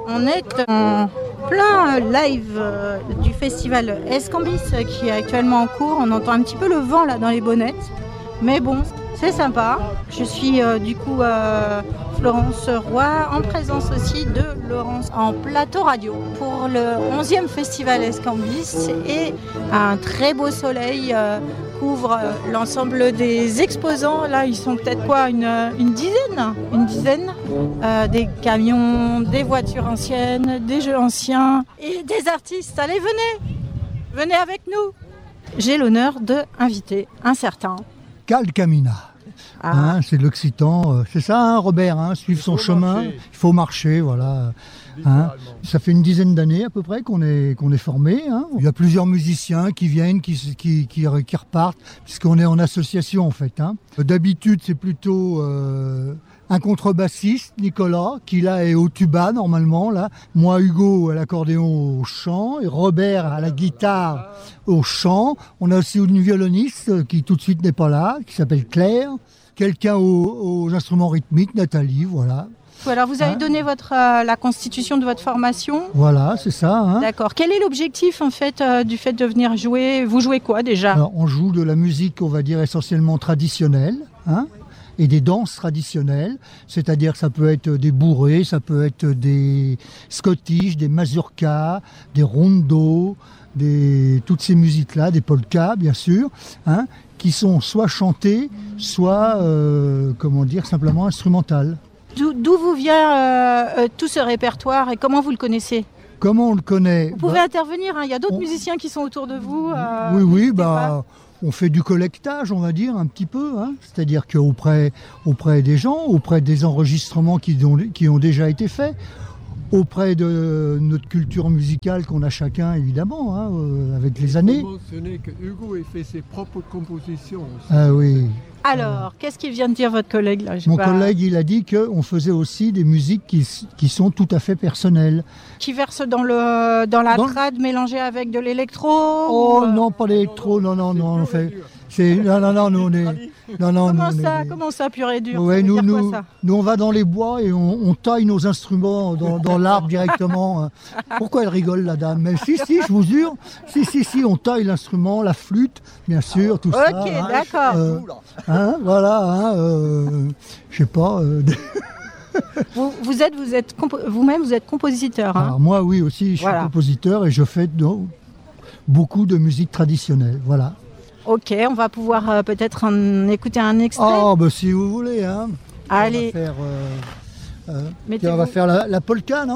On est en plein live du festival Escambis qui est actuellement en cours. On entend un petit peu le vent là dans les bonnettes. Mais bon, c'est sympa. Je suis Florence Roy, en présence aussi de Laurence en plateau radio pour le 11e festival Escambis. Et un très beau soleil couvre l'ensemble des exposants. Là, ils sont peut-être une dizaine. Des camions, des voitures anciennes, des jeux anciens et des artistes. Allez, venez avec nous. J'ai l'honneur d'inviter un certain Cal Camina. C'est l'occitan, c'est ça Robert, suivre son chemin, il faut marcher, voilà. Ça fait une dizaine d'années à peu près qu'on est formé. Il y a plusieurs musiciens qui viennent, qui repartent, puisqu'on est en association en fait. D'habitude c'est plutôt un contrebassiste, Nicolas, qui là est au tuba normalement. Là. Moi, Hugo à l'accordéon au chant et Robert à la guitare au chant. On a aussi une violoniste qui tout de suite n'est pas là, qui s'appelle Claire. Quelqu'un aux instruments rythmiques, Nathalie, voilà. Alors vous avez donné la constitution de votre formation. Voilà, c'est ça. D'accord. Quel est l'objectif en fait du fait de venir jouer ? Vous jouez quoi déjà ? Alors, on joue de la musique, on va dire essentiellement traditionnelle, et des danses traditionnelles, c'est-à-dire que ça peut être des bourrées, ça peut être des scottish, des mazurkas, des rondos, toutes ces musiques-là, des polkas bien sûr, qui sont soit chantées, soit simplement instrumentales. D'où vous vient tout ce répertoire et comment vous le connaissez ? Comment on le connaît ? Vous pouvez intervenir, il y a d'autres musiciens qui sont autour de vous. Oui, on fait du collectage, on va dire, un petit peu. C'est-à-dire qu'auprès des gens, auprès des enregistrements qui ont déjà été faits, auprès de notre culture musicale qu'on a chacun, évidemment, avec les années. Il faut mentionner que Hugo a fait ses propres compositions aussi. Ah oui. Alors, qu'est-ce qu'il vient de dire votre collègue là ? Mon collègue, il a dit qu'on faisait aussi des musiques qui sont tout à fait personnelles. Qui versent dans la trad mélangée avec de l'électro ? Oh non, pas l'électro, non, on fait... nous on est... Comment ça, pur et dur ? Ouais, nous on va dans les bois et on taille nos instruments dans l'arbre directement. Pourquoi elle rigole la dame ? Mais si, je vous jure. Si, on taille l'instrument, la flûte, bien sûr, tout ça. Ok, d'accord. Je sais pas... Vous-même, vous êtes compositeur. Alors moi, oui, aussi, je suis compositeur et je fais beaucoup de musique traditionnelle, voilà. Ok, on va pouvoir peut-être en écouter un extrait. Si vous voulez. Allez. On va faire la polka, non ?